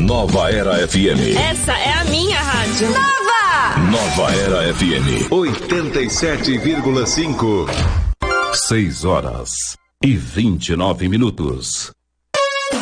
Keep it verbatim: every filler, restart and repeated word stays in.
Nova Era F M. Essa é a minha rádio. Nova! Nova Era F M. oitenta e sete vírgula cinco. seis horas e vinte e nove minutos.